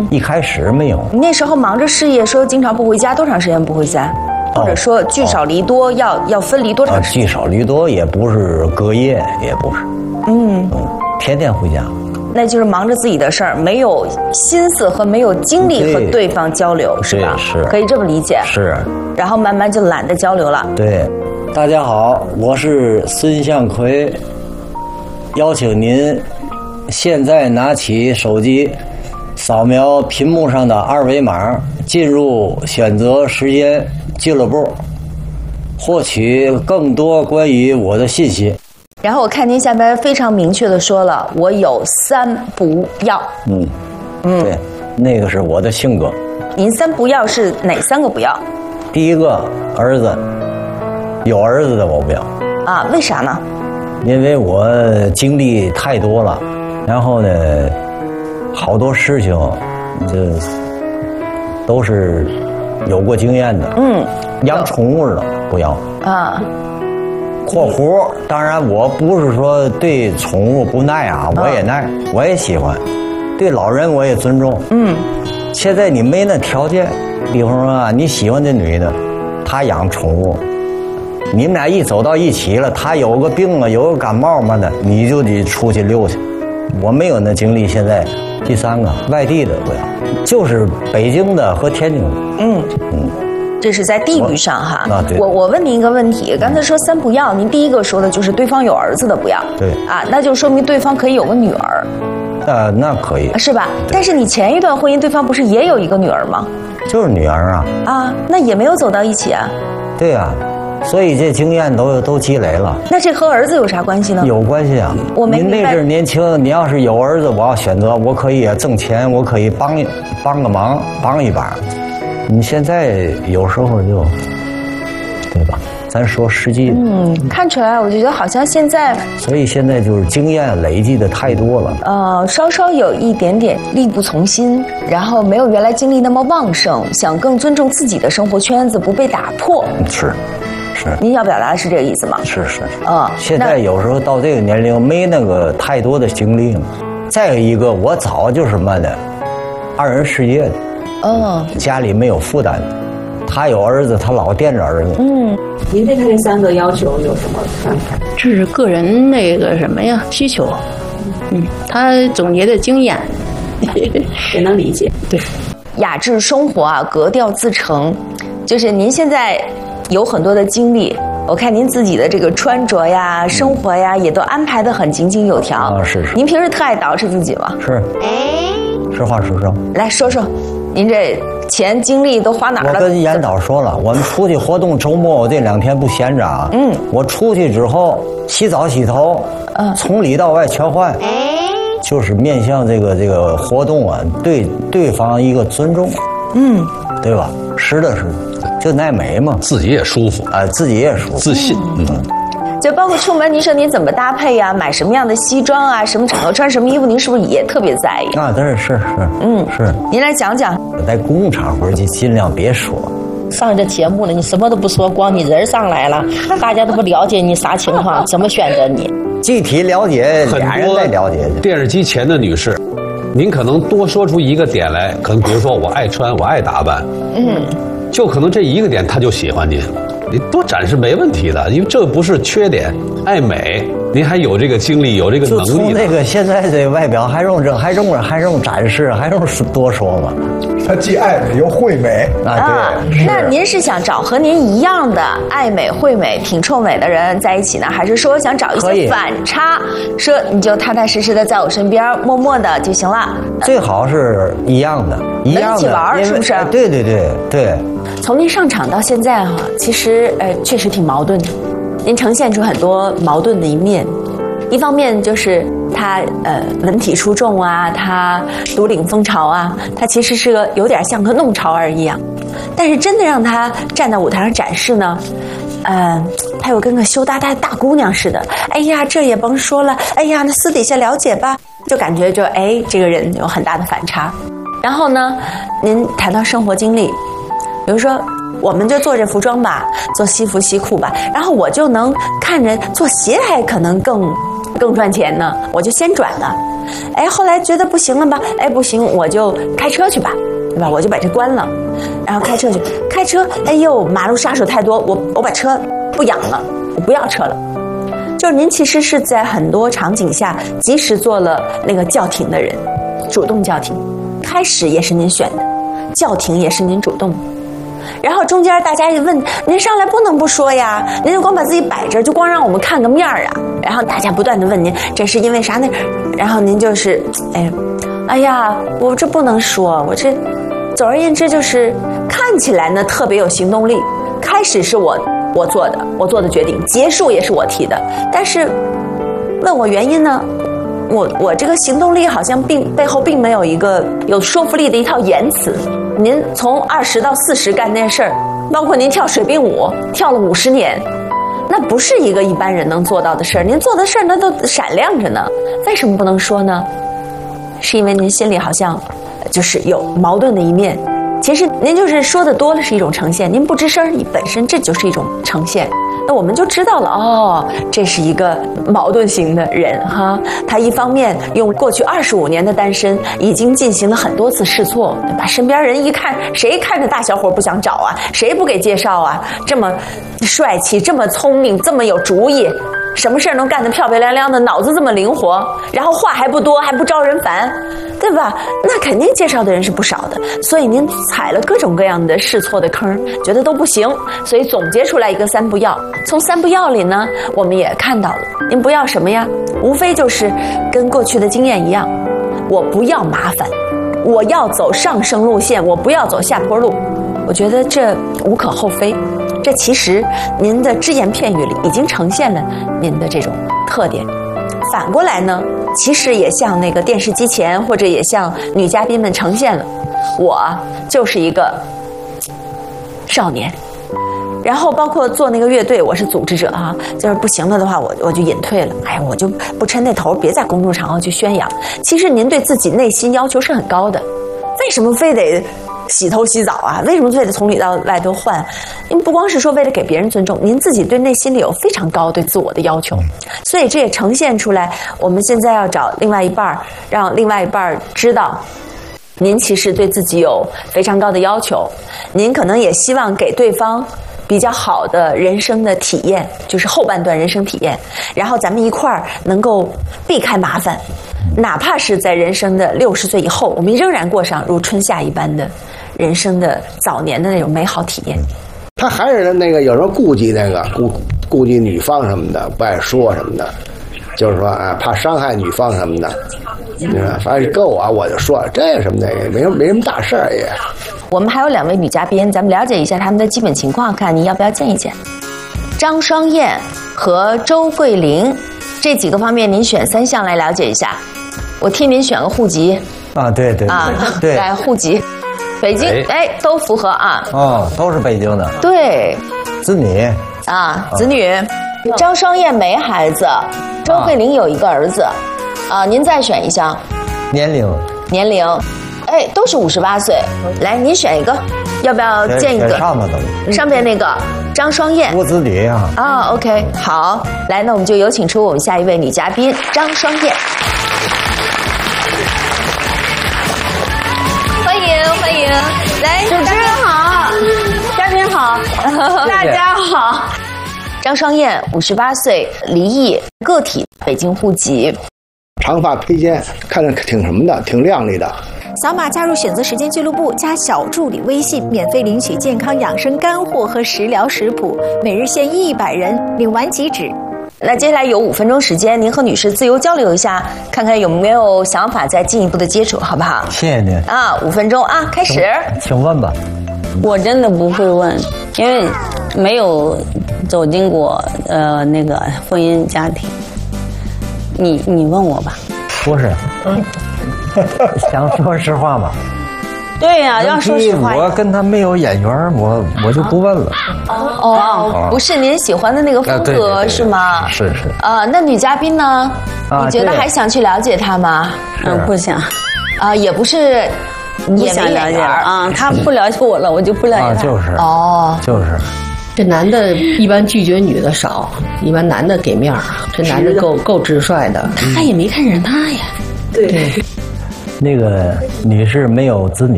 一开始没有。 你那时候忙着事业，说经常不回家，多长时间不回家？或者说聚少离多，要分离多长时间？ 聚少离多也不是隔夜，也不是，天天回家。 那就是忙着自己的事儿，没有心思和没有精力和对方交流，是吧？ 是， 可以这么理解。 是。 然后慢慢就懒得交流了。 对，大家好，我是孙向奎，邀请您现在拿起手机，扫描屏幕上的二维码，进入选择时间俱乐部，获取更多关于我的信息。 然后我看您下边非常明确的说了，我有3不要。 对，那个是我的性格。 您3不要是哪3个不要？ 第一个，儿子，有儿子的我不要。 啊，为啥呢？ 因为我经历太多了，然后呢，好多事情，这都是有过经验的。养宠物的不要。 啊。 括弧，当然我不是说对宠物不耐啊，我也耐，我也喜欢，对老人我也尊重。现在你没那条件，比方说啊，你喜欢这女的，她养宠物，你们俩一走到一起了，她有个病了，有个感冒嘛的，你就得出去溜去。我没有那精力。现在第3个，外地的不要，就是北京的和天津的。 这是在地域上哈。 对。 我问您一个问题，刚才说3不要，您第一个说的就是对方有儿子的不要。 对。 啊，那就说明对方可以有个女儿。 那可以。 是吧？但是你前一段婚姻，对方不是也有一个女儿吗？ 就是女儿啊。 啊，那也没有走到一起啊。 对啊，所以这经验都积累了。 那这和儿子有啥关系呢？ 有关系啊。您那阵年轻，你要是有儿子，我要选择，我可以挣钱，我可以帮个忙，帮一把。你现在有时候就，对吧？咱说实际。 看出来，我觉得好像现在。 所以现在就是经验累积的太多了。 稍稍有一点点力不从心，然后没有原来精力那么旺盛，想更尊重自己的生活圈子，不被打破。 是。 您要表达的是这个意思吗？ 是。现在有时候到这个年龄，没那个太多的精力了。再有一个，我早就是什么的，2人世界的。家里没有负担，他有儿子，他老惦着儿子。 您对他这3个要求有什么看法？ 这是个人那个什么呀需求，他总结的经验， 也能理解。 对， 雅致生活啊，格调自成，就是您现在有很多的精力。我看您自己的这个穿着呀、生活呀，也都安排得很井井有条。 是。 您平时特爱捯饬自己吗？ 是。实话实说。 来说说，您这钱精力都花哪儿了？ 我跟严导说了，我们出去活动，周末我这2天不闲着啊。我出去之后洗澡洗头，从里到外全换，就是面向这个活动啊，对方一个尊重。对吧？实的是。就耐美嘛， 自己也舒服啊，自己也舒服， 自信。 就包括出门，您说您怎么搭配呀？买什么样的西装啊？什么场合穿什么衣服？您是不是也特别在意？ 啊，是。是。 您来讲讲。 在公共场合就尽量别说。 上这节目了，你什么都不说，光你人上来了，大家都不了解你啥情况，怎么选择你？ 具体了解，俩人再了解。 电视机前的女士，您可能多说出一个点来，可能比如说我爱穿，我爱打扮。就可能这一个点他就喜欢您，你多展示没问题的，因为这不是缺点，爱美，您还有这个精力，有这个能力。 就从那个现在这外表还用展示，还用多说吗？ 他既爱美又会美啊！ 对。那您是想找和您一样的爱美、会美、挺臭美的人在一起呢，还是说想找一些反差，说你就踏踏实实的在我身边，默默的就行了？ 最好是一样的， 一起玩，是不是？ 对。 从您上场到现在哈，其实确实挺矛盾的，您呈现出很多矛盾的一面。一方面就是他文体出众啊，他独领风潮啊，他其实是个有点像个弄潮儿一样。但是真的让他站在舞台上展示呢，他又跟个羞答答的大姑娘似的。哎呀，这也甭说了，哎呀，那私底下了解吧，就感觉这个人有很大的反差。然后呢，您谈到生活经历，比如说我们就做这服装吧，做西服西裤吧，然后我就能看着做鞋还可能更赚钱呢，我就先转了。 哎，后来觉得不行了吧？哎，不行，我就开车去吧，对吧？我就把这关了，然后开车去。开车，哎呦，马路杀手太多，我把车不养了，我不要车了。就是您其实是在很多场景下及时做了那个叫停的人，主动叫停。开始也是您选的，叫停也是您主动的。然后中间大家一问，您上来不能不说呀，您就光把自己摆着，就光让我们看个面儿啊。然后大家不断的问您，这是因为啥呢？然后您就是，哎呀，我这不能说，我这，总而言之就是看起来呢特别有行动力。开始是我做的决定，结束也是我提的，但是问我原因呢？我这个行动力好像背后并没有一个有说服力的一套言辞。您从20到40干那事儿，包括您跳水兵舞跳了50年，那不是一个一般人能做到的事儿。您做的事儿那都闪亮着呢，为什么不能说呢？是因为您心里好像就是有矛盾的一面。其实您就是说的多了是一种呈现，您不吱声本身这就是一种呈现。那我们就知道了，哦，这是一个矛盾型的人哈。他一方面用过去25年的单身，已经进行了很多次试错，对吧？身边人一看，谁看着大小伙不想找啊？谁不给介绍啊？这么帅气，这么聪明，这么有主意，什么事儿能干得漂漂亮亮的，脑子这么灵活，然后话还不多，还不招人烦，对吧？那肯定介绍的人是不少的。所以您踩了各种各样的试错的坑，觉得都不行，所以总结出来一个3不要。从3不要里呢，我们也看到了，您不要什么呀？无非就是跟过去的经验一样，我不要麻烦，我要走上升路线，我不要走下坡路。我觉得这无可厚非，这其实您的只言片语里已经呈现了您的这种特点。反过来呢，其实也向那个电视机前或者也向女嘉宾们呈现了，我就是一个少年。然后包括做那个乐队，我是组织者哈，就是不行了的话，我就隐退了。哎，我就不抻那头，别在公众场合去宣扬。其实您对自己内心要求是很高的，为什么非得洗头洗澡啊？为什么非得从里到外都换？您不光是说为了给别人尊重，您自己对内心里有非常高对自我的要求，所以这也呈现出来。我们现在要找另外一半，让另外一半知道，您其实对自己有非常高的要求，您可能也希望给对方比较好的人生的体验，就是后半段人生体验，然后咱们一块儿能够避开麻烦，哪怕是在人生的60岁以后，我们仍然过上如春夏一般的人生的早年的那种美好体验。 他还是那个有时候顾忌那个顾忌女方什么的，不爱说什么的，就是说啊，怕伤害女方什么的。反正跟我就说这什么的，没什么大事儿也。 我们还有2位女嘉宾，咱们了解一下她们的基本情况，看你要不要见一见。张双燕和周桂玲，这几个方面您选3项来了解一下。我替您选个户籍啊，对对啊， 对， 来户籍，北京，哎，都符合啊。 哦，都是北京的。 对， 子女啊，子女。张双燕没孩子，周桂玲有一个儿子。啊，您再选一项。 年龄， 哎，都是58岁。来，您选一个，要不要见一个？ 上面的， 上边那个张双燕， 无子女啊。 啊 ，OK， 好，来，那我们就有请出我们下一位女嘉宾张双燕。欢迎，来， 主持人好，嘉宾好，大家好。 张双燕58岁，离异，个体，北京户籍。 长发披肩，看着挺什么的，挺靓丽的。 扫码加入选择时间俱乐部，加小助理微信，免费领取健康养生干货和食疗食谱，每日限100人，领完即止。 那接下来有5分钟时间，您和女士自由交流一下，看看有没有想法再进一步的接触，好不好？ 谢谢您啊，5分钟啊，开始。 请问吧。 我真的不会问，因为没有走进过那个婚姻家庭。你问我吧。 不是，想说实话嘛。 对呀，要说实话。 我跟他没有眼缘，我就不问了。 哦，不是您喜欢的那个风格是吗？ 是。 啊，那女嘉宾呢？你觉得还想去了解她吗？ 不想。 啊，也不是， 不想了解啊。他不了解我了，我就不了解他。 就是。 哦， 就是。 这男的一般拒绝女的少，一般男的给面儿。这男的够直率的。 他也没看上他呀。 对， 那个你是没有子女，